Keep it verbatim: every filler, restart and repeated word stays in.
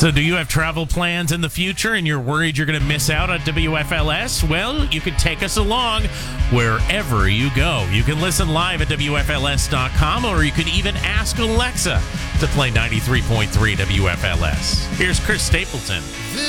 So do you have travel plans in the future and you're worried you're going to miss out on W F L S? Well, you can take us along wherever you go. You can listen live at W F L S dot com, or you can even ask Alexa to play ninety-three point three W F L S. Here's Chris Stapleton.